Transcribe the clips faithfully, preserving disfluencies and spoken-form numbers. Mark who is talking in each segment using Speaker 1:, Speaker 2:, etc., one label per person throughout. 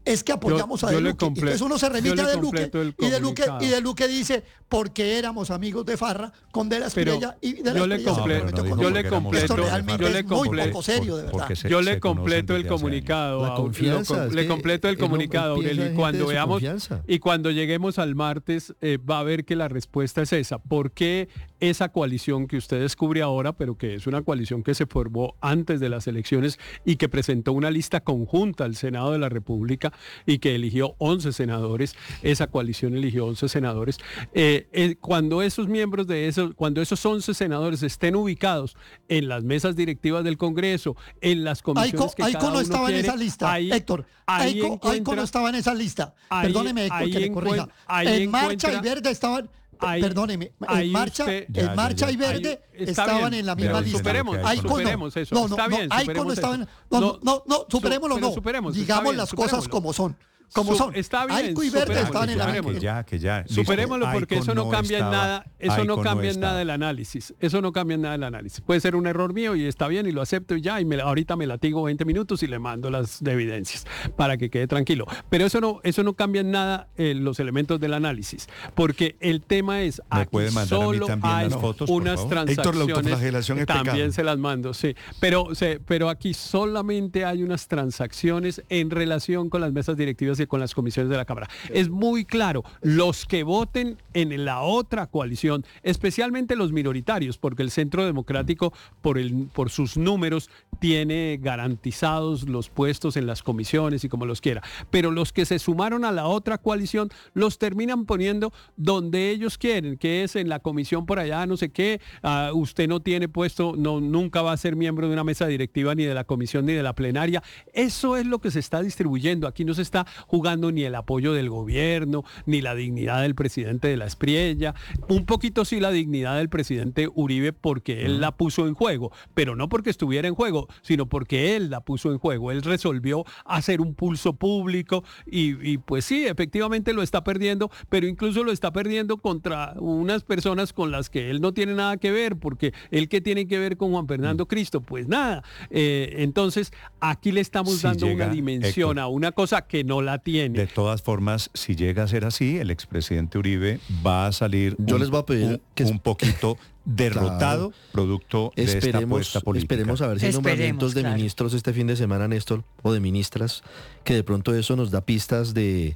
Speaker 1: es que apoyamos
Speaker 2: yo,
Speaker 1: a
Speaker 2: yo
Speaker 1: De Luque.
Speaker 2: Comple-
Speaker 1: Entonces uno se remite a De Luque
Speaker 2: y
Speaker 1: de Luque y De Luque dice porque éramos amigos de Farra con De la Espriella y De la
Speaker 2: yo le
Speaker 1: Espriella
Speaker 2: completo,
Speaker 1: no,
Speaker 2: yo le completo,
Speaker 1: esto realmente
Speaker 2: yo le
Speaker 1: es muy
Speaker 2: completo,
Speaker 1: poco serio, de verdad.
Speaker 2: se, yo le completo el comunicado,
Speaker 3: la confianza,
Speaker 2: lo, le completo el comunicado, Aurelio, y cuando veamos confianza. y cuando lleguemos al martes eh, va a ver que la respuesta es esa. ¿Por qué esa coalición que usted descubre ahora, pero que es una coalición que se formó antes de las elecciones y que presentó una lista conjunta al Senado de la República y que eligió once senadores, esa coalición eligió once senadores, eh, eh, cuando esos miembros de esos, cuando esos once senadores estén ubicados en las mesas directivas del Congreso, en las comisiones
Speaker 1: Aico,
Speaker 2: que
Speaker 1: Aico
Speaker 2: cada
Speaker 1: no
Speaker 2: uno
Speaker 1: estaba
Speaker 2: quiere,
Speaker 1: en esa lista,
Speaker 2: ahí,
Speaker 1: Héctor.
Speaker 2: ahí
Speaker 1: Aico,
Speaker 2: encuentra,
Speaker 1: Aico no estaba en esa lista.
Speaker 2: Ahí,
Speaker 1: Perdóneme, Héctor, que le corrija.
Speaker 2: En
Speaker 1: Marcha y Verde estaban... Ahí, Perdóneme, en Marcha, usted, ya, en Marcha ya, ya. y Verde ahí, estaban bien, en la misma lista.
Speaker 2: Superemos,
Speaker 1: Aico
Speaker 2: superemos
Speaker 1: no.
Speaker 2: eso.
Speaker 1: No, no,
Speaker 2: está
Speaker 1: no,
Speaker 2: bien,
Speaker 1: Aico no estaba en... No, no, no, no superémoslo, no.
Speaker 2: Superemos,
Speaker 1: Digamos
Speaker 2: bien,
Speaker 1: las cosas como son. Como son.
Speaker 2: Está bien,
Speaker 1: Aico y Verde estaban en la misma.
Speaker 4: Que ya, que ya.
Speaker 2: Superémoslo porque
Speaker 4: Aico
Speaker 2: eso no,
Speaker 4: no
Speaker 2: cambia
Speaker 4: estaba,
Speaker 2: en nada, eso
Speaker 4: Aico
Speaker 2: no cambia
Speaker 4: no
Speaker 2: en nada del análisis. Eso no cambia en nada del análisis. Puede ser un error mío y está bien y lo acepto y ya, y me, ahorita me latigo veinte minutos y le mando las evidencias para que quede tranquilo. Pero eso no, eso no cambia en nada eh, los elementos del análisis, porque el tema es
Speaker 4: ¿Me
Speaker 2: aquí
Speaker 4: puede mandar
Speaker 2: solo
Speaker 4: a mí también
Speaker 2: hay
Speaker 4: las fotos,
Speaker 2: unas
Speaker 4: por favor?
Speaker 2: transacciones.
Speaker 4: Héctor, la autoflagelación es
Speaker 2: también
Speaker 4: pecado.
Speaker 2: se las mando, sí. Pero, se, pero aquí solamente hay unas transacciones en relación con las mesas directivas y con las comisiones de la Cámara. Es muy claro, los que voten en la otra coalición, especialmente los minoritarios, porque el Centro Democrático, por, el, por sus números, tiene garantizados los puestos en las comisiones y como los quiera. Pero los que se sumaron a la otra coalición, los terminan poniendo donde ellos quieren, que es en la comisión por allá, no sé qué, uh, usted no tiene puesto, no, nunca va a ser miembro de una mesa directiva, ni de la comisión, ni de la plenaria. Eso es lo que se está distribuyendo. Aquí no se está jugando ni el apoyo del gobierno, ni la dignidad del presidente de la Espriella, un poquito sí la dignidad del presidente Uribe porque él la puso en juego, pero no porque estuviera en juego, sino porque él la puso en juego. Él resolvió hacer un pulso público y, y pues sí, efectivamente lo está perdiendo, pero incluso lo está perdiendo contra unas personas con las que él no tiene nada que ver, porque él que tiene que ver con Juan Fernando Cristo, pues nada. Eh, entonces, aquí le estamos
Speaker 4: si
Speaker 2: dando
Speaker 4: llega,
Speaker 2: una dimensión
Speaker 4: Héctor,
Speaker 2: a una cosa que no la tiene.
Speaker 4: De todas formas, si llega a ser así, el expresidente Uribe va a salir
Speaker 3: Yo
Speaker 4: un,
Speaker 3: les voy a pedir
Speaker 4: un,
Speaker 3: que
Speaker 4: un poquito derrotado, claro, producto de
Speaker 3: esperemos,
Speaker 4: esta apuesta política.
Speaker 3: Esperemos a ver si hay nombramientos de
Speaker 5: claro.
Speaker 3: ministros este fin de semana, Néstor, o de ministras, que de pronto eso nos da pistas de,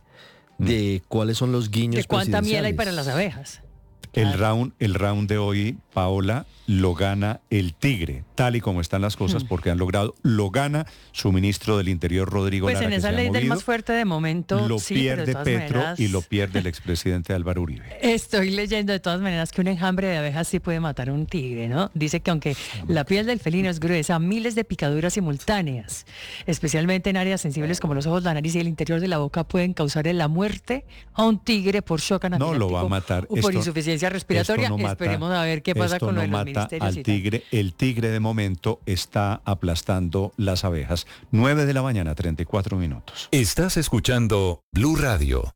Speaker 3: de cuáles son los guiños
Speaker 5: de cuánta miel hay
Speaker 3: presidenciales.
Speaker 5: para las abejas.
Speaker 4: El round, el round de hoy, Paola, lo gana el Tigre, tal y como están las cosas,
Speaker 5: Hmm.
Speaker 4: porque han logrado, lo gana su ministro del Interior, Rodrigo
Speaker 5: Pues
Speaker 4: Lara,
Speaker 5: en
Speaker 4: que
Speaker 5: esa
Speaker 4: se ha
Speaker 5: ley del
Speaker 4: movido,
Speaker 5: más fuerte de momento,
Speaker 4: lo
Speaker 5: sí, pero de
Speaker 4: pierde
Speaker 5: todas
Speaker 4: Petro
Speaker 5: maneras,
Speaker 4: y lo pierde el expresidente Álvaro Uribe.
Speaker 5: Estoy leyendo de todas maneras que un enjambre de abejas sí puede matar a un tigre, ¿no? Dice que aunque la piel del felino es gruesa, miles de picaduras simultáneas, especialmente en áreas sensibles como los ojos, la nariz y el interior de la boca, pueden causarle la muerte a un tigre por shock
Speaker 4: No
Speaker 5: anafiláctico
Speaker 4: lo va a matar.
Speaker 5: o por
Speaker 4: Esto-
Speaker 5: insuficiencia respiratoria.
Speaker 4: esto no mata-
Speaker 5: Esperemos a ver qué pasa
Speaker 4: esto
Speaker 5: con lo
Speaker 4: no
Speaker 5: de los
Speaker 4: mata
Speaker 5: ministerios
Speaker 4: al
Speaker 5: y tal.
Speaker 4: tigre. El tigre de momento está aplastando las abejas. nueve de la mañana, treinta y cuatro minutos.
Speaker 6: Estás escuchando Blue Radio.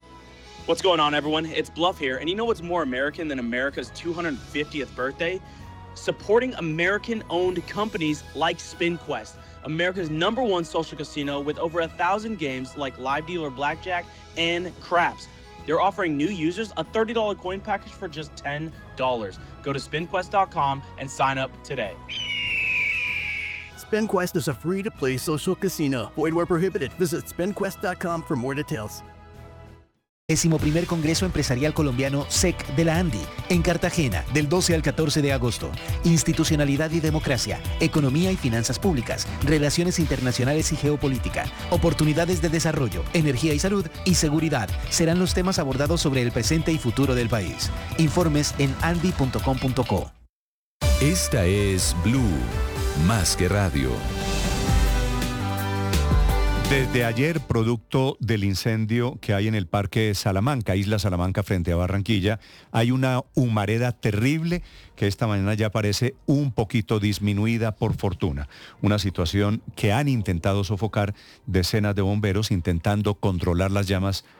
Speaker 7: What's going on, everyone? It's Bluff here, and you know what's more American than America's two hundred fiftieth birthday? Supporting American-owned companies like SpinQuest, America's number one social casino with over a thousand games like Live Dealer Blackjack and Craps. They're offering new users a thirty dollars coin package for just ten dollars. Go to spin quest dot com and sign up today.
Speaker 8: SpinQuest is a free-to-play social casino. Void where prohibited. Visit spin quest dot com for more details.
Speaker 9: Décimo primer Congreso Empresarial Colombiano S E C de la ANDI, en Cartagena, del doce al catorce de agosto. Institucionalidad y democracia, economía y finanzas públicas, relaciones internacionales y geopolítica, oportunidades de desarrollo, energía y salud y seguridad serán los temas abordados sobre el presente y futuro del país. Informes en andi punto com punto co.
Speaker 6: Esta es Blue, más que radio.
Speaker 4: Desde ayer, producto del incendio que hay en el Parque Salamanca, Isla Salamanca frente a Barranquilla, hay una humareda terrible que esta mañana ya parece un poquito disminuida por fortuna. Una situación que han intentado sofocar decenas de bomberos intentando controlar las llamas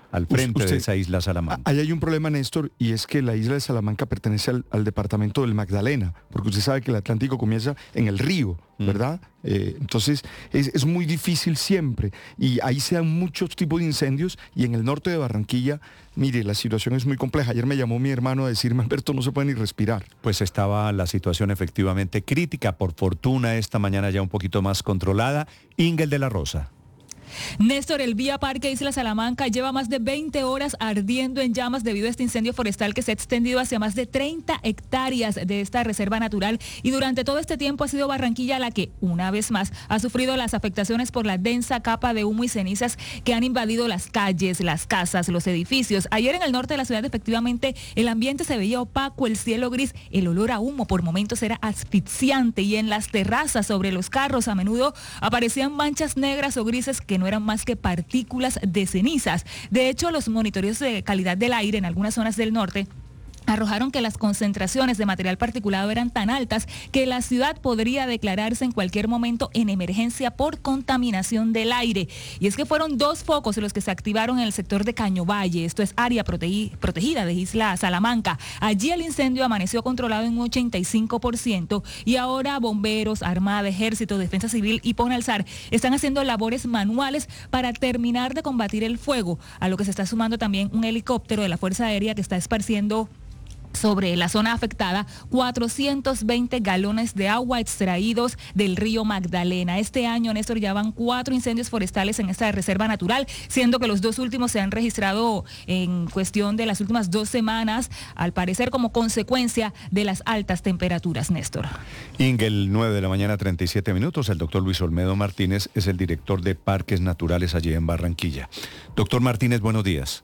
Speaker 4: al frente
Speaker 10: Usted,
Speaker 4: de esa isla Salamanca.
Speaker 10: Ahí hay un problema, Néstor, y es que la isla de Salamanca pertenece al, al departamento del Magdalena, porque usted sabe que el Atlántico comienza en el río, ¿verdad? Mm. Eh, entonces es, es muy difícil siempre, y ahí se dan muchos tipos de incendios, y en el norte de Barranquilla, mire, la situación es muy compleja. Ayer me llamó mi hermano a decirme, Alberto, no se puede ni respirar.
Speaker 4: Pues estaba la situación efectivamente crítica, por fortuna esta mañana ya un poquito más controlada. Ingel de la Rosa.
Speaker 11: Néstor, el Vía Parque Isla Salamanca lleva más de veinte horas ardiendo en llamas debido a este incendio forestal que se ha extendido hacia más de treinta hectáreas de esta reserva natural, y durante todo este tiempo ha sido Barranquilla la que, una vez más, ha sufrido las afectaciones por la densa capa de humo y cenizas que han invadido las calles, las casas, los edificios. Ayer en el norte de la ciudad, efectivamente, el ambiente se veía opaco, el cielo gris, el olor a humo por momentos era asfixiante, y en las terrazas sobre los carros a menudo aparecían manchas negras o grises que no eran más que partículas de cenizas. De hecho, los monitoreos de calidad del aire en algunas zonas del norte arrojaron que las concentraciones de material particulado eran tan altas que la ciudad podría declararse en cualquier momento en emergencia por contaminación del aire. Y es que fueron dos focos los que se activaron en el sector de Cañovalle, esto es área protegi- protegida de Isla Salamanca. Allí el incendio amaneció controlado en un ochenta y cinco por ciento, y ahora bomberos, Armada, Ejército, Defensa Civil y Ponalsar están haciendo labores manuales para terminar de combatir el fuego, a lo que se está sumando también un helicóptero de la Fuerza Aérea que está esparciendo sobre la zona afectada cuatrocientos veinte galones de agua extraídos del río Magdalena. Este año, Néstor, ya van cuatro incendios forestales en esta reserva natural, siendo que los dos últimos se han registrado en cuestión de las últimas dos semanas, al parecer como consecuencia de las altas temperaturas, Néstor.
Speaker 4: Ingel, nueve de la mañana, treinta y siete minutos. El doctor Luis Olmedo Martínez es el director de Parques Naturales allí en Barranquilla. Doctor Martínez, buenos días.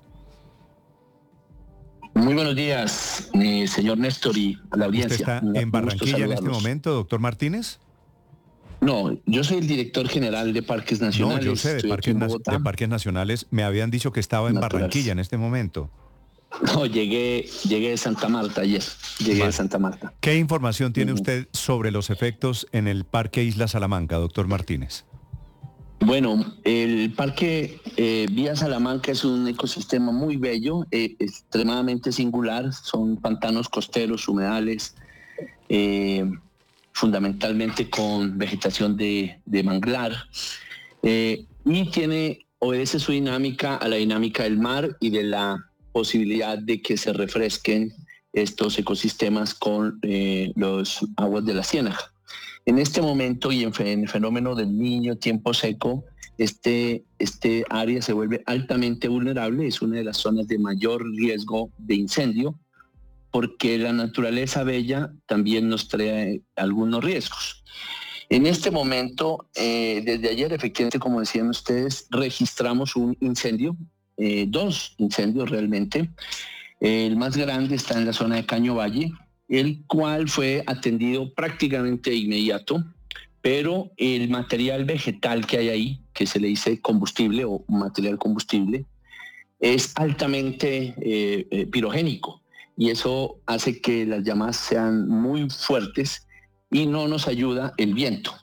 Speaker 12: Muy buenos días, eh, señor Néstor, y a la audiencia.
Speaker 4: ¿Usted está en Barranquilla en este momento, doctor Martínez?
Speaker 12: No, yo soy el director general de Parques Nacionales.
Speaker 4: No, yo sé, de Parques, de Parques Nacionales. Me habían dicho que estaba en Naturales. Barranquilla en este momento.
Speaker 12: No, llegué, llegué de Santa Marta ayer, llegué vale. de Santa Marta.
Speaker 4: ¿Qué información tiene uh-huh. usted sobre los efectos en el Parque Isla Salamanca, doctor Martínez?
Speaker 12: Bueno, el Parque eh, Vía Salamanca es un ecosistema muy bello, eh, extremadamente singular. Son pantanos costeros, humedales, eh, fundamentalmente con vegetación de, de manglar, eh, y tiene, obedece su dinámica a la dinámica del mar y de la posibilidad de que se refresquen estos ecosistemas con eh, los aguas de la ciénaga. En este momento y en, fe, en el fenómeno del Niño, tiempo seco, este, este área se vuelve altamente vulnerable, es una de las zonas de mayor riesgo de incendio, porque la naturaleza bella también nos trae algunos riesgos. En este momento, eh, desde ayer, efectivamente, como decían ustedes, registramos un incendio, eh, dos incendios realmente. El más grande está en la zona de Cañovalle, el cual fue atendido prácticamente de inmediato, pero el material vegetal que hay ahí, que se le dice combustible o material combustible, es altamente eh, eh, pirogénico, y eso hace que las llamas sean muy fuertes y no nos ayuda el viento.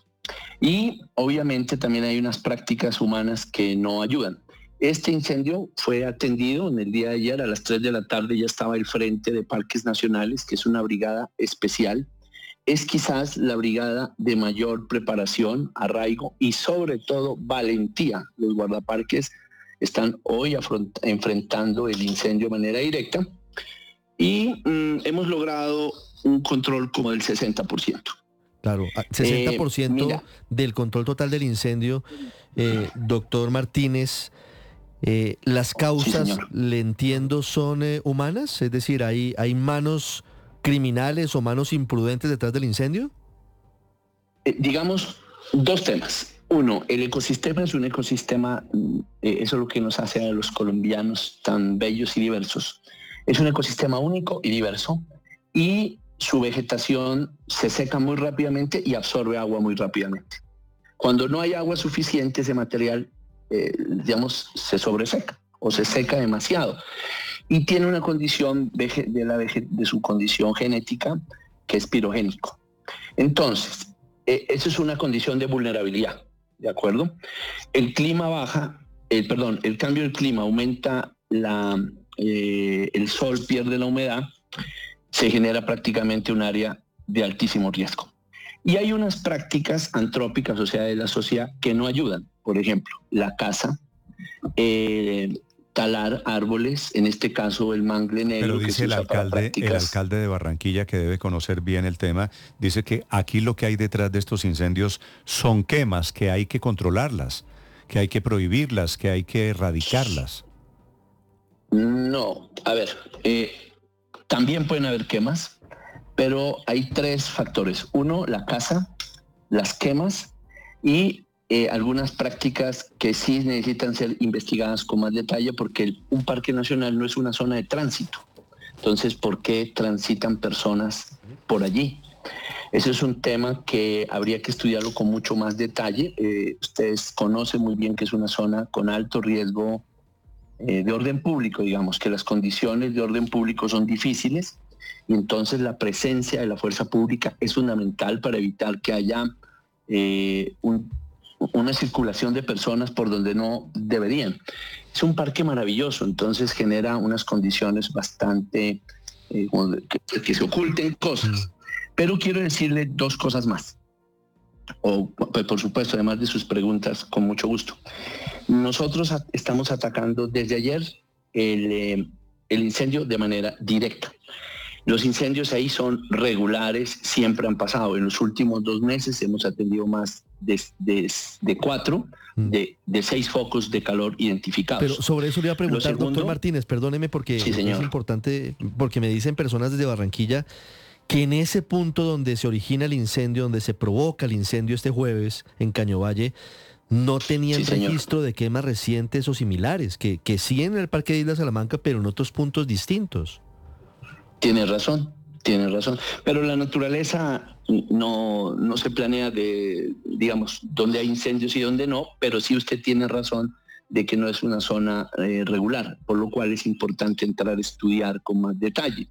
Speaker 12: Y obviamente también hay unas prácticas humanas que no ayudan. Este incendio fue atendido en el día de ayer a las tres de la tarde, ya estaba el Frente de Parques Nacionales, que es una brigada especial. Es quizás la brigada de mayor preparación, arraigo y sobre todo valentía. Los guardaparques están hoy afront- enfrentando el incendio de manera directa y mmm, hemos logrado un control como del sesenta por ciento.
Speaker 3: Claro, sesenta por ciento eh, del control total del incendio, eh, doctor Martínez. Eh, ¿Las causas, sí, le entiendo, son eh, humanas? Es decir, ¿hay, ¿hay manos criminales o manos imprudentes detrás del incendio?
Speaker 12: Eh, digamos, dos temas. Uno, el ecosistema es un ecosistema, eh, eso es lo que nos hace a los colombianos tan bellos y diversos. Es un ecosistema único y diverso, y su vegetación se seca muy rápidamente y absorbe agua muy rápidamente. Cuando no hay agua suficiente, ese material Eh, digamos, se sobreseca o se seca demasiado, y tiene una condición de, de, la, de su condición genética, que es pirogénico. Entonces, eh, eso es una condición de vulnerabilidad, ¿de acuerdo? El clima baja, el, perdón, el cambio del clima aumenta la, eh, el sol pierde la humedad, se genera prácticamente un área de altísimo riesgo. Y hay unas prácticas antrópicas, o sea, de la sociedad, que no ayudan. Por ejemplo, la caza, eh, talar árboles, en este caso el mangle negro.
Speaker 4: Pero dice el alcalde, el alcalde de Barranquilla, que debe conocer bien el tema, dice que aquí lo que hay detrás de estos incendios son quemas, que hay que controlarlas, que hay que prohibirlas, que hay que erradicarlas.
Speaker 12: No, a ver, eh, también pueden haber quemas, pero hay tres factores. Uno, la caza, las quemas y eh, algunas prácticas que sí necesitan ser investigadas con más detalle, porque el, un parque nacional no es una zona de tránsito. Entonces, ¿por qué transitan personas por allí? Ese es un tema que habría que estudiarlo con mucho más detalle. Eh, ustedes conocen muy bien que es una zona con alto riesgo eh, de orden público, digamos, que las condiciones de orden público son difíciles, y entonces la presencia de la fuerza pública es fundamental para evitar que haya eh, un, una circulación de personas por donde no deberían. Es un parque maravilloso, entonces genera unas condiciones bastante eh, que, que se oculten cosas. Pero quiero decirle dos cosas más. O, por supuesto, además de sus preguntas, con mucho gusto. Nosotros a, estamos atacando desde ayer el, eh, el incendio de manera directa. Los incendios ahí son regulares, siempre han pasado. En los últimos dos meses hemos atendido más de, de, de cuatro, de, de seis focos de calor identificados.
Speaker 3: Pero sobre eso le iba a preguntar,
Speaker 12: segundo,
Speaker 3: doctor Martínez, perdóneme porque
Speaker 12: sí,
Speaker 3: es importante, porque me dicen personas desde Barranquilla que en ese punto donde se origina el incendio, donde se provoca el incendio este jueves en Cañovalle, no tenían sí, registro de quemas recientes o similares, que, que sí en el Parque de Isla Salamanca, pero en otros puntos distintos.
Speaker 12: Tiene razón, tiene razón. Pero la naturaleza no, no se planea de, digamos, dónde hay incendios y dónde no, pero sí usted tiene razón de que no es una zona eh, regular, por lo cual es importante entrar a estudiar con más detalle.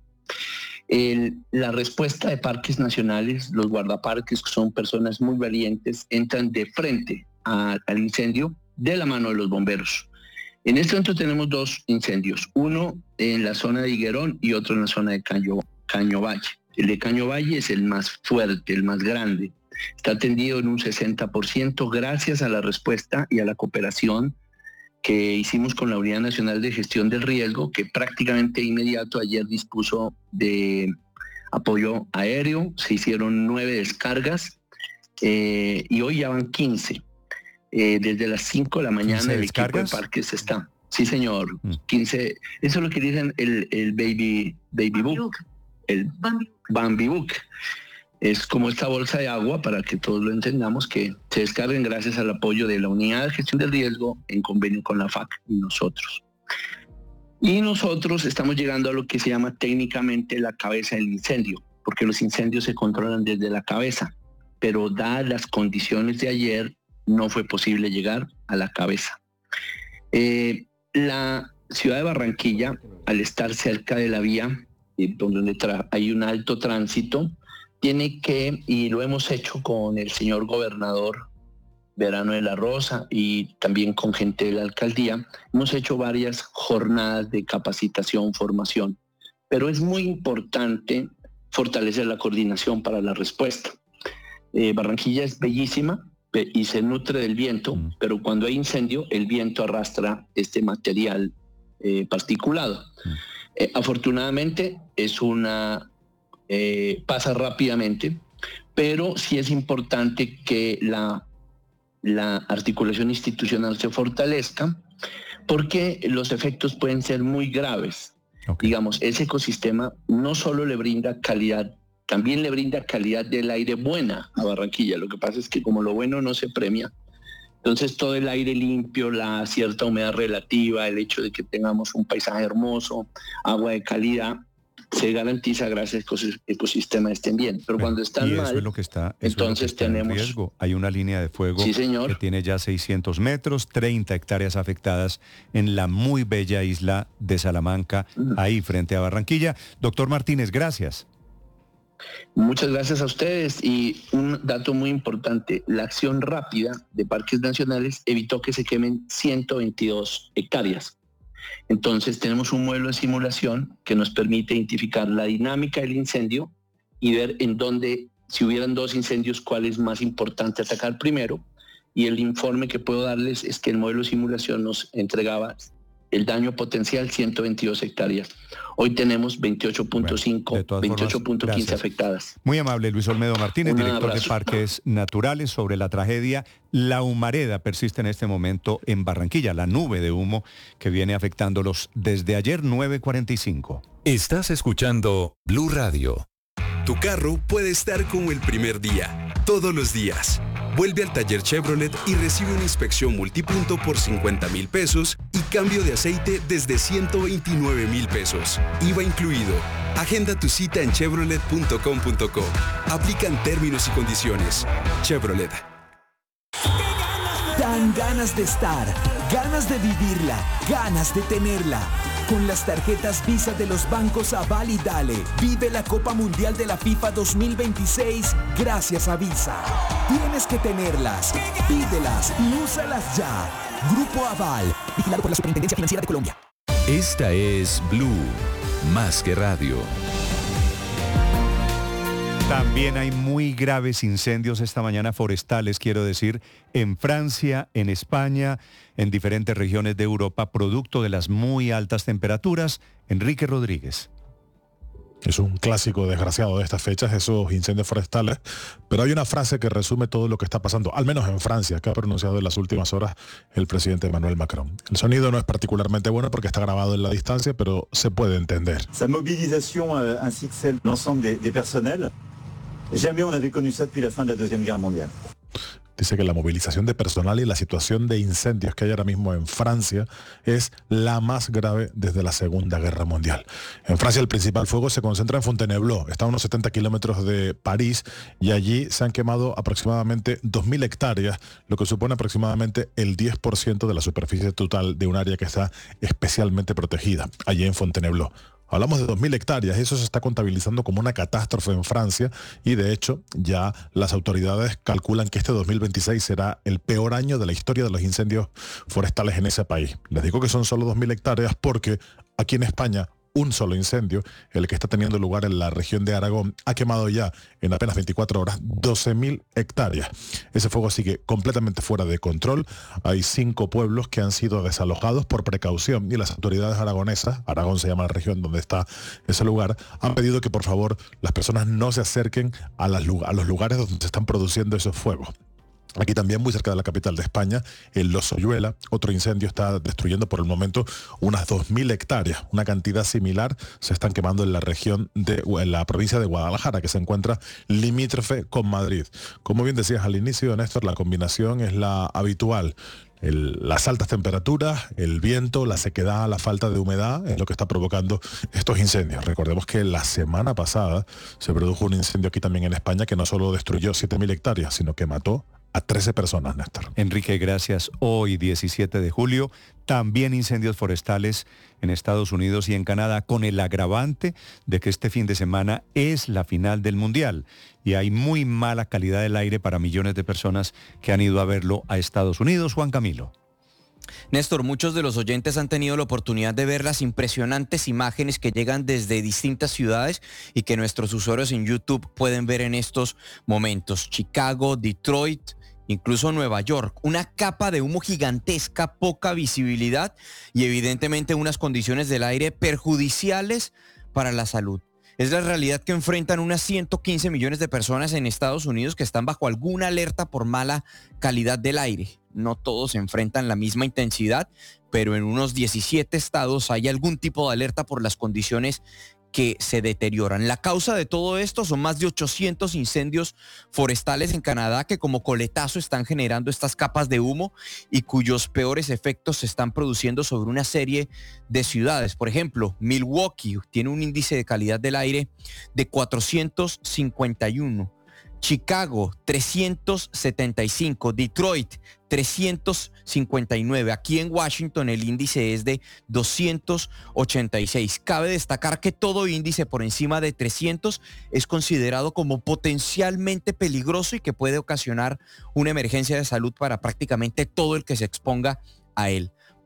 Speaker 12: El, la respuesta de parques nacionales, los guardaparques, que son personas muy valientes, entran de frente a, al incendio de la mano de los bomberos. En este momento tenemos dos incendios, uno en la zona de Higuerón y otro en la zona de Caño, Cañovalle. El de Cañovalle es el más fuerte, el más grande. Está atendido en un sesenta por ciento gracias a la respuesta y a la cooperación que hicimos con la Unidad Nacional de Gestión del Riesgo, que prácticamente inmediato ayer dispuso de apoyo aéreo. Se hicieron nueve descargas eh, y hoy ya van quince. Eh, desde las cinco de la mañana el equipo de parques está. Sí, señor. Mm. quince. Eso es lo que dicen el, el baby, baby book. El Bambi. Bambi book. Es como esta bolsa de agua, para que todos lo entendamos, que se descarguen gracias al apoyo de la Unidad de Gestión del Riesgo en convenio con la F A C y nosotros. Y nosotros estamos llegando a lo que se llama técnicamente la cabeza del incendio, porque los incendios se controlan desde la cabeza, pero dadas las condiciones de ayer, no fue posible llegar a la cabeza. Eh, la ciudad de Barranquilla, al estar cerca de la vía, eh, donde tra- hay un alto tránsito, tiene que, y lo hemos hecho con el señor gobernador Verano de la Rosa y también con gente de la alcaldía, hemos hecho varias jornadas de capacitación, formación, pero es muy importante fortalecer la coordinación para la respuesta. Eh, Barranquilla es bellísima y se nutre del viento, mm. pero cuando hay incendio, el viento arrastra este material eh, particulado. Mm. Eh, afortunadamente es una... Eh, pasa rápidamente, pero sí es importante que la, la articulación institucional se fortalezca, porque los efectos pueden ser muy graves. Okay. Digamos, ese ecosistema no solo le brinda calidad, también le brinda calidad del aire buena a Barranquilla. Lo que pasa es que como lo bueno no se premia, entonces todo el aire limpio, la cierta humedad relativa, el hecho de que tengamos un paisaje hermoso, agua de calidad, se garantiza gracias a que el ecosistema estén bien. Pero cuando están
Speaker 4: y eso
Speaker 12: mal,
Speaker 4: es lo que está,
Speaker 12: entonces
Speaker 4: es lo que está
Speaker 12: tenemos...
Speaker 4: en riesgo. Hay una línea de fuego
Speaker 12: sí, señor.
Speaker 4: que tiene ya seiscientos metros, treinta hectáreas afectadas en la muy bella isla de Salamanca, uh-huh. ahí frente a Barranquilla. Doctor Martínez, gracias.
Speaker 12: Muchas gracias a ustedes. Y un dato muy importante, la acción rápida de Parques Nacionales evitó que se quemen ciento veintidós hectáreas. Entonces tenemos un modelo de simulación que nos permite identificar la dinámica del incendio y ver en dónde, si hubieran dos incendios, cuál es más importante atacar primero. Y el informe que puedo darles es que el modelo de simulación nos entregaba el daño potencial ciento veintidós hectáreas. Hoy tenemos veintiocho punto cinco, bueno, veintiocho punto quince afectadas.
Speaker 4: Muy amable Luis Olmedo Martínez,
Speaker 12: Un
Speaker 4: director
Speaker 12: abrazo.
Speaker 4: de Parques Naturales, sobre la tragedia. La humareda persiste en este momento en Barranquilla, la nube de humo que viene afectándolos desde ayer nueve cuarenta y cinco.
Speaker 6: Estás escuchando Blue Radio. Tu carro puede estar como el primer día, todos los días. Vuelve al taller Chevrolet y recibe una inspección multipunto por cincuenta mil pesos y cambio de aceite desde ciento veintinueve mil pesos. I V A incluido. Agenda tu cita en chevrolet punto com punto co. Aplican términos y condiciones. Chevrolet.
Speaker 13: Dan ganas de estar, ganas de vivirla, ganas de tenerla. Con las tarjetas Visa de los bancos Aval y Dale, vive la Copa Mundial de la FIFA dos mil veintiséis gracias a Visa. Tienes que tenerlas, pídelas y úsalas ya. Grupo Aval, vigilado por la Superintendencia Financiera de Colombia.
Speaker 6: Esta es Blue, más que radio.
Speaker 4: También hay muy graves incendios esta mañana forestales, quiero decir, en Francia, en España, en diferentes regiones de Europa, producto de las muy altas temperaturas. Enrique Rodríguez.
Speaker 14: Es un clásico desgraciado de estas fechas, esos incendios forestales, pero hay una frase que resume todo lo que está pasando, al menos en Francia, que ha pronunciado en las últimas horas el presidente Emmanuel Macron. El sonido no es particularmente bueno porque está grabado en la distancia, pero se puede entender.
Speaker 15: Sa mobilisation euh, ainsi que celle de l'ensemble des, des personnels, jamais on avait connu ça depuis la fin de la Deuxième Guerre mondiale.
Speaker 14: Dice que la movilización de personal y la situación de incendios que hay ahora mismo en Francia es la más grave desde la Segunda Guerra Mundial. En Francia el principal fuego se concentra en Fontainebleau, está a unos setenta kilómetros de París y allí se han quemado aproximadamente dos mil hectáreas, lo que supone aproximadamente el diez por ciento de la superficie total de un área que está especialmente protegida, allí en Fontainebleau. Hablamos de dos mil hectáreas, eso se está contabilizando como una catástrofe en Francia y de hecho ya las autoridades calculan que este dos mil veintiséis será el peor año de la historia de los incendios forestales en ese país. Les digo que son solo dos mil hectáreas porque aquí en España un solo incendio, el que está teniendo lugar en la región de Aragón, ha quemado ya en apenas veinticuatro horas doce mil hectáreas. Ese fuego sigue completamente fuera de control. Hay cinco pueblos que han sido desalojados por precaución y las autoridades aragonesas, Aragón se llama la región donde está ese lugar, han pedido que por favor las personas no se acerquen a, las, a los lugares donde se están produciendo esos fuegos. Aquí también, muy cerca de la capital de España, en Lozoyuela, otro incendio está destruyendo por el momento unas dos mil hectáreas. Una cantidad similar se están quemando en la región de en la provincia de Guadalajara, que se encuentra limítrofe con Madrid. Como bien decías al inicio, Néstor, la combinación es la habitual. El, las altas temperaturas, el viento, la sequedad, la falta de humedad es lo que está provocando estos incendios. Recordemos que la semana pasada se produjo un incendio aquí también en España que no solo destruyó siete mil hectáreas, sino que mató a trece personas, Néstor.
Speaker 4: Enrique, gracias. Hoy, diecisiete de julio, también incendios forestales en Estados Unidos y en Canadá, con el agravante de que este fin de semana es la final del Mundial y hay muy mala calidad del aire para millones de personas que han ido a verlo a Estados Unidos. Juan Camilo.
Speaker 16: Néstor, muchos de los oyentes han tenido la oportunidad de ver las impresionantes imágenes que llegan desde distintas ciudades y que nuestros usuarios en YouTube pueden ver en estos momentos. Chicago, Detroit, incluso Nueva York, una capa de humo gigantesca, poca visibilidad y evidentemente unas condiciones del aire perjudiciales para la salud. Es la realidad que enfrentan unas ciento quince millones de personas en Estados Unidos que están bajo alguna alerta por mala calidad del aire. No todos enfrentan la misma intensidad, pero en unos diecisiete estados hay algún tipo de alerta por las condiciones que se deterioran. La causa de todo esto son más de ochocientos incendios forestales en Canadá que como coletazo están generando estas capas de humo y cuyos peores efectos se están produciendo sobre una serie de ciudades. Por ejemplo, Milwaukee tiene un índice de calidad del aire de cuatrocientos cincuenta y uno. Chicago, trescientos setenta y cinco, Detroit, trescientos cincuenta y nueve. Aquí en Washington el índice es de doscientos ochenta y seis. Cabe destacar que todo índice por encima de trescientos es considerado como potencialmente peligroso y que puede ocasionar una emergencia de salud para prácticamente todo el que se exponga a él.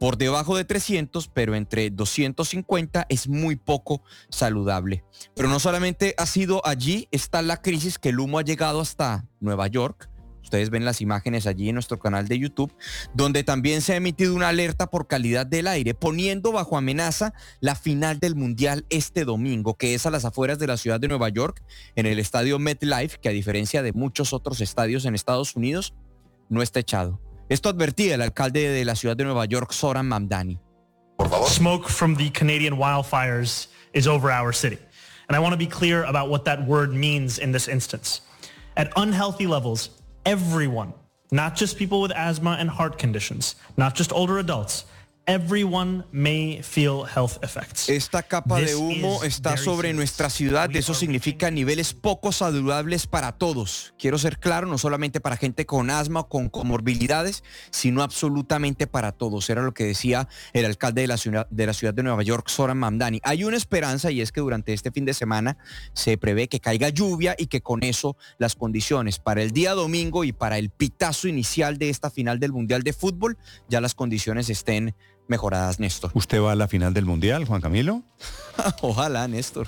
Speaker 16: por debajo de trescientos, pero entre doscientos cincuenta es muy poco saludable. Pero no solamente ha sido allí, está la crisis que el humo ha llegado hasta Nueva York. Ustedes ven las imágenes allí en nuestro canal de YouTube, donde también se ha emitido una alerta por calidad del aire, poniendo bajo amenaza la final del Mundial este domingo, que es a las afueras de la ciudad de Nueva York, en el estadio MetLife, que a diferencia de muchos otros estadios en Estados Unidos, no está echado. Esto advertía el alcalde de la ciudad de Nueva York, Zoran Mamdani.
Speaker 17: Por favor. Smoke from the Canadian wildfires is over our city. And I want to be clear about what that word means in this instance. At unhealthy levels, everyone, not just people with asthma and heart conditions, not just older adults, everyone may feel health effects.
Speaker 16: Esta capa de humo está sobre nuestra ciudad. Eso significa niveles poco saludables para todos. Quiero ser claro, no solamente para gente con asma o con comorbilidades, sino absolutamente para todos. Era lo que decía el alcalde de la ciudad de, la ciudad de Nueva York, Zoran Mamdani. Hay una esperanza, y es que durante este fin de semana se prevé que caiga lluvia y que con eso las condiciones para el día domingo y para el pitazo inicial de esta final del Mundial de Fútbol, ya las condiciones estén mejoradas, Néstor.
Speaker 4: ¿Usted va a la final del Mundial, Juan Camilo?
Speaker 16: Ojalá, Néstor.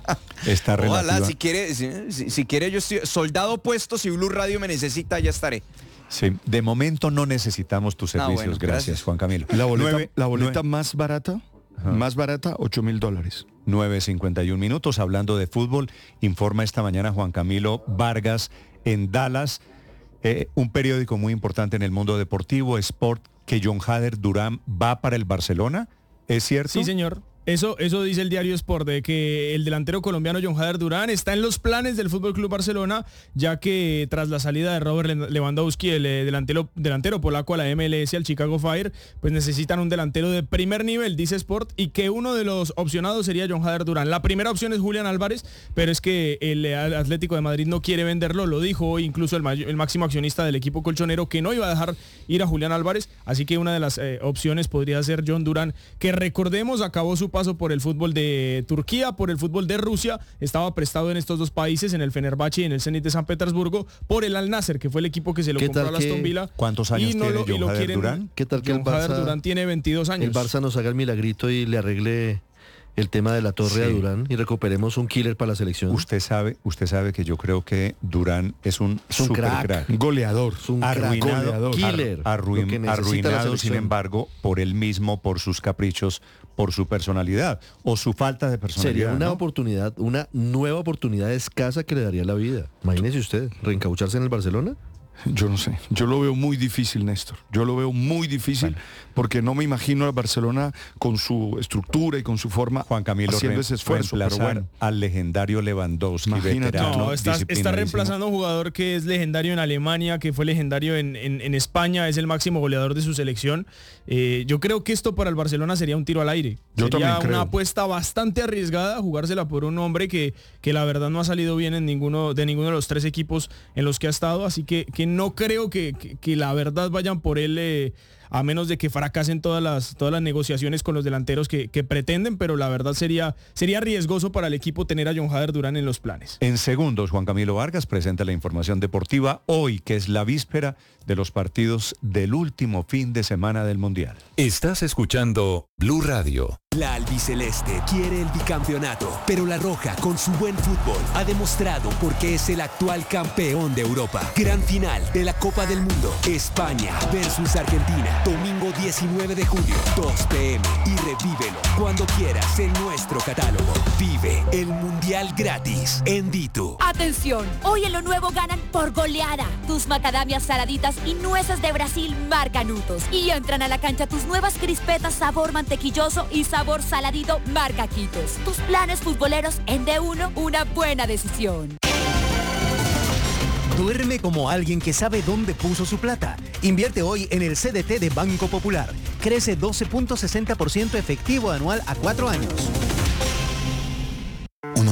Speaker 4: Está relativa.
Speaker 16: Ojalá, si quiere, si, si, si quiere, yo estoy soldado puesto, si Blue Radio me necesita, ya estaré.
Speaker 4: Sí, de momento no necesitamos tus servicios. Ah, bueno, gracias, gracias, Juan Camilo.
Speaker 10: La boleta, nueve, la boleta nueve. más barata, Ajá. más barata, ocho mil dólares.
Speaker 4: nueve cincuenta y un minutos, hablando de fútbol, informa esta mañana Juan Camilo Vargas en Dallas, eh, un periódico muy importante en el mundo deportivo, Sport, que Jon Hader Durán va para el Barcelona, ¿es cierto?
Speaker 18: Sí, señor. Eso, eso dice el diario Sport, de que el delantero colombiano Jon Hader Durán está en los planes del F C Barcelona, ya que tras la salida de Robert Lewandowski, el delantero, delantero polaco a la M L S, al Chicago Fire, pues necesitan un delantero de primer nivel, dice Sport, y que uno de los opcionados sería Jon Hader Durán. La primera opción es Julián Álvarez, pero es que el Atlético de Madrid no quiere venderlo, lo dijo hoy incluso el, el máximo accionista del equipo colchonero, que no iba a dejar ir a Julián Álvarez, así que una de las eh, opciones podría ser Jon Durán, que recordemos acabó su paso por el fútbol de Turquía, por el fútbol de Rusia, estaba prestado en estos dos países, en el Fenerbahce y en el Zenit de San Petersburgo, por el Al Nassr, que fue el equipo que se lo compró a la Aston Villa.
Speaker 4: ¿Cuántos años
Speaker 18: y no
Speaker 4: tiene
Speaker 18: lo,
Speaker 4: Jon
Speaker 18: lo
Speaker 4: Hader
Speaker 18: quieren,
Speaker 4: Durán?
Speaker 3: ¿Qué tal que
Speaker 18: Jon
Speaker 3: el Barça,
Speaker 18: Hader Durán tiene veintidós años?
Speaker 3: El Barça nos haga el milagrito y le arregle el tema de la torre sí. a Durán y recuperemos un killer para la selección.
Speaker 4: Usted sabe, usted sabe que yo creo que Durán es un,
Speaker 3: es un
Speaker 4: super
Speaker 3: crack,
Speaker 4: crack.
Speaker 10: goleador,
Speaker 3: es un
Speaker 4: arruinado,
Speaker 3: crack, goleador. Killer,
Speaker 4: arruin, arruinado sin embargo por él mismo, por sus caprichos, por su personalidad o su falta de personalidad.
Speaker 3: Sería una
Speaker 4: ¿no?
Speaker 3: oportunidad, una nueva oportunidad escasa que le daría la vida. Imagínese usted, reencaucharse en el Barcelona.
Speaker 10: Yo no sé, yo lo veo muy difícil, Néstor. Yo lo veo muy difícil bueno. porque no me imagino a Barcelona con su estructura y con su forma
Speaker 4: Juan Camilo
Speaker 10: haciendo ese esfuerzo.
Speaker 4: Pero bueno. Al legendario Lewandowski, veterano,
Speaker 18: no, está, está reemplazando a un jugador que es legendario en Alemania, que fue legendario en, en, en España, es el máximo goleador de su selección. Eh, yo creo que esto para el Barcelona sería un tiro al aire.
Speaker 10: Yo
Speaker 18: sería
Speaker 10: también
Speaker 18: una
Speaker 10: creo.
Speaker 18: apuesta bastante arriesgada, jugársela por un hombre que, que la verdad no ha salido bien en ninguno de ninguno de los tres equipos en los que ha estado, así que, que no creo que, que, que la verdad vayan por él, eh, a menos de que fracasen todas las, todas las negociaciones con los delanteros que, que pretenden, pero la verdad sería, sería riesgoso para el equipo tener a Jon Hader Durán en los planes.
Speaker 4: En segundos, Juan Camilo Vargas presenta la información deportiva hoy, que es la víspera de los partidos del último fin de semana del Mundial.
Speaker 6: Estás escuchando Blue Radio.
Speaker 13: La albiceleste quiere el bicampeonato, pero la roja, con su buen fútbol, ha demostrado por qué es el actual campeón de Europa. Gran final de la Copa del Mundo. España versus Argentina. Domingo diecinueve de julio, dos pe eme. Y revívelo cuando quieras en nuestro catálogo. Vive el Mundial gratis en Ditu.
Speaker 19: Atención, hoy en lo nuevo ganan por goleada. Tus macadamias saladitas y nueces de Brasil marca Nutos. Y entran a la cancha tus nuevas crispetas sabor mantequilloso y sabor saladito marca Quitos. Tus planes futboleros en D uno, una buena decisión.
Speaker 9: Duerme como alguien que sabe dónde puso su plata. Invierte hoy en el C D T de Banco Popular. Crece doce punto sesenta por ciento efectivo anual a cuatro años.
Speaker 20: Uno nunca dice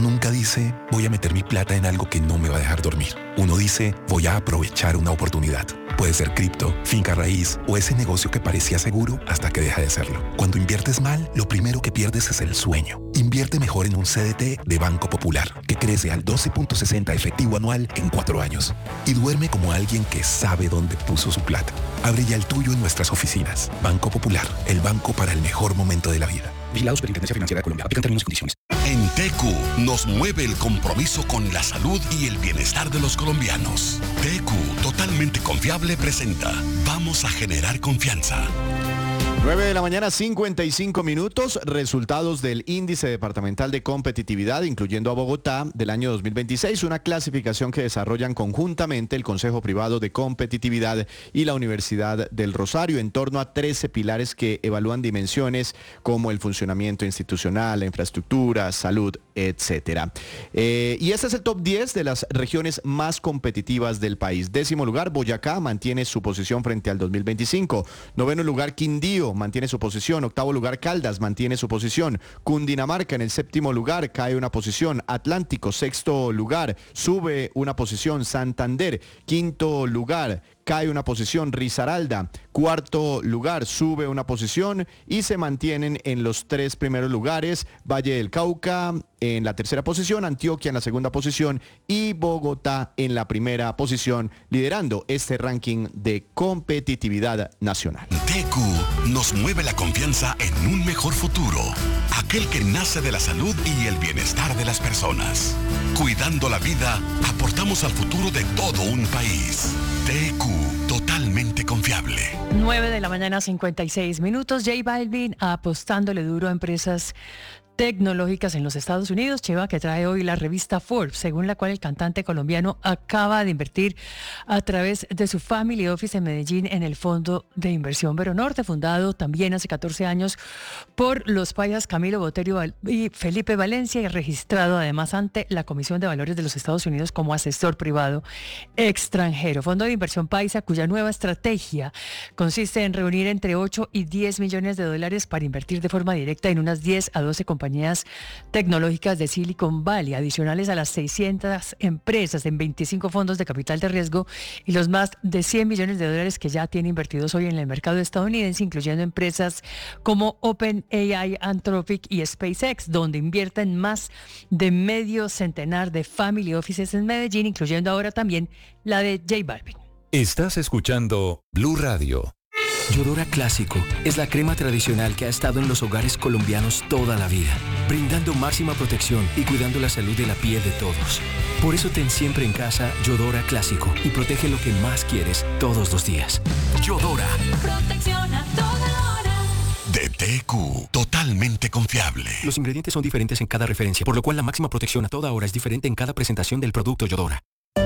Speaker 20: dice, voy a meter mi plata en algo que no me va a dejar dormir. Uno dice, voy a aprovechar una oportunidad. Puede ser cripto, finca raíz o ese negocio que parecía seguro hasta que deja de serlo. Cuando inviertes mal, lo primero que pierdes es el sueño. Invierte mejor en un C D T de Banco Popular, que crece al doce punto sesenta efectivo anual en cuatro años. Y duerme como alguien que sabe dónde puso su plata. Abre ya el tuyo en nuestras oficinas. Banco Popular, el banco para el mejor momento de la vida.
Speaker 21: Vigilado Superintendencia Financiera de Colombia. Aplican términos y condiciones.
Speaker 22: En T Q nos mueve el compromiso con la salud y el bienestar de los colombianos. T Q, totalmente confiable, presenta Vamos a generar confianza.
Speaker 23: nueve de la mañana, cincuenta y cinco minutos. Resultados del Índice Departamental de Competitividad, incluyendo a Bogotá, del año dos mil veintiséis, una clasificación que desarrollan conjuntamente el Consejo Privado de Competitividad y la Universidad del Rosario en torno a trece pilares que evalúan dimensiones como el funcionamiento institucional, la infraestructura, salud, etcétera. Eh, y este es el top diez de las regiones más competitivas del país. Décimo lugar, Boyacá mantiene su posición frente al dos mil veinticinco. Noveno lugar, Quindío mantiene su posición. Octavo lugar, Caldas mantiene su posición. Cundinamarca en el séptimo lugar cae una posición. Atlántico, sexto lugar, sube una posición. Santander, quinto lugar, cae una posición. Risaralda, cuarto lugar, sube una posición y se mantienen en los tres primeros lugares. Valle del Cauca en la tercera posición, Antioquia en la segunda posición y Bogotá en la primera posición, liderando este ranking de competitividad nacional.
Speaker 22: T Q nos mueve la confianza en un mejor futuro, aquel que nace de la salud y el bienestar de las personas. Cuidando la vida, aportamos al futuro de todo un país. T Q, totalmente confiable.
Speaker 5: nueve de la mañana, cincuenta y seis minutos. J Balvin apostándole duro a empresas tecnológicas en los Estados Unidos, Cheva, que trae hoy la revista Forbes, según la cual el cantante colombiano acaba de invertir a través de su Family Office en Medellín en el Fondo de Inversión Vero Norte, fundado también hace catorce años por los paisas Camilo Boterio y Felipe Valencia y registrado además ante la Comisión de Valores de los Estados Unidos como asesor privado extranjero. Fondo de Inversión Paisa, cuya nueva estrategia consiste en reunir entre ocho y diez millones de dólares para invertir de forma directa en unas diez a doce compañías compañías tecnológicas de Silicon Valley, adicionales a las seiscientas empresas en veinticinco fondos de capital de riesgo y los más de cien millones de dólares que ya tiene invertidos hoy en el mercado estadounidense, incluyendo empresas como OpenAI, Anthropic y SpaceX, donde invierten más de medio centenar de family offices en Medellín, incluyendo ahora también la de J Balvin.
Speaker 24: Estás escuchando Blue Radio.
Speaker 25: Yodora Clásico es la crema tradicional que ha estado en los hogares colombianos toda la vida, brindando máxima protección y cuidando la salud de la piel de todos. Por eso ten siempre en casa Yodora Clásico y protege lo que más quieres todos los días. Yodora.
Speaker 22: Protección a toda hora. De T Q, totalmente confiable.
Speaker 25: Los ingredientes son diferentes en cada referencia, por lo cual la máxima protección a toda hora es diferente en cada presentación del producto Yodora.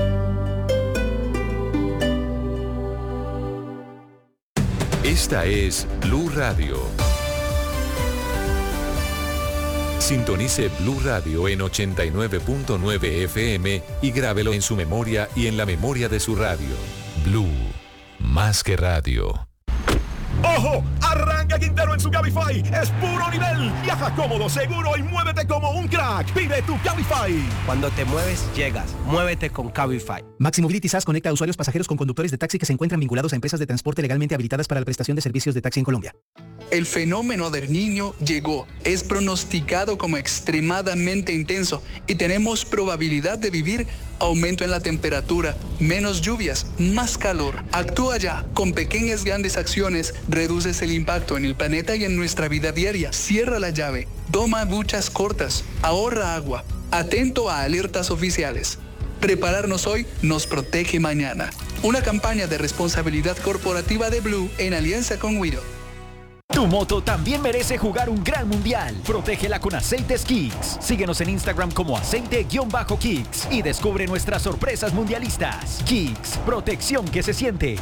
Speaker 24: Esta es Blue Radio. Sintonice Blue Radio en ochenta y nueve punto nueve F M y grábelo en su memoria y en la memoria de su radio. Blue, más que radio.
Speaker 26: ¡Ojo! Arranca Quintero en su Cabify. Es puro nivel. Viaja cómodo, seguro y muévete como un crack. Pide tu Cabify.
Speaker 27: Cuando te mueves, llegas. Muévete con Cabify.
Speaker 9: Maxi Mobility S A S conecta a usuarios pasajeros con conductores de taxi que se encuentran vinculados a empresas de transporte legalmente habilitadas para la prestación de servicios de taxi en Colombia.
Speaker 28: El fenómeno del Niño llegó. Es pronosticado como extremadamente intenso y tenemos probabilidad de vivir aumento en la temperatura, menos lluvias, más calor. Actúa ya. Con pequeñas grandes acciones reduces el impacto en el planeta y en nuestra vida diaria. Cierra la llave. Toma duchas cortas. Ahorra agua. Atento a alertas oficiales. Prepararnos hoy nos protege mañana. Una campaña de responsabilidad corporativa de Blue en alianza con Wido.
Speaker 29: Tu moto también merece jugar un gran mundial. Protégela con Aceites Kicks. Síguenos en Instagram como aceite-kicks y descubre nuestras sorpresas mundialistas. Kicks, protección que se siente.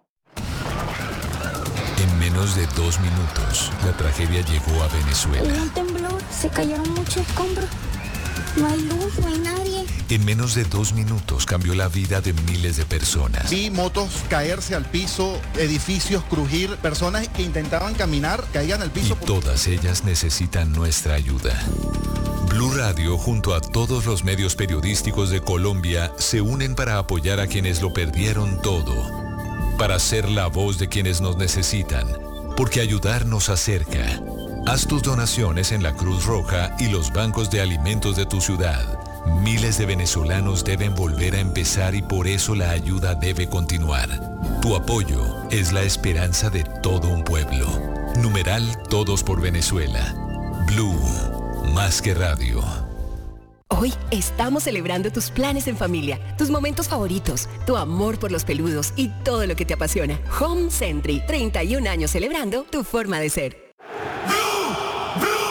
Speaker 24: En menos de dos minutos, la tragedia llegó a Venezuela.
Speaker 30: Hubo un temblor, se cayeron muchos escombros. No hay luz, no hay nadie.
Speaker 24: En menos de dos minutos cambió la vida de miles de personas.
Speaker 31: Vi motos caerse al piso, edificios crujir, personas que intentaban caminar caían al piso.
Speaker 24: Y todas ellas necesitan nuestra ayuda. Blue Radio junto a todos los medios periodísticos de Colombia se unen para apoyar a quienes lo perdieron todo, para ser la voz de quienes nos necesitan, porque ayudar nos acerca. Haz tus donaciones en la Cruz Roja y los bancos de alimentos de tu ciudad. Miles de venezolanos deben volver a empezar y por eso la ayuda debe continuar. Tu apoyo es la esperanza de todo un pueblo. Numeral Todos por Venezuela. Blue, más que radio.
Speaker 1: Hoy estamos celebrando tus planes en familia, tus momentos favoritos, tu amor por los peludos y todo lo que te apasiona. Home Sentry, treinta y un años celebrando tu forma de ser.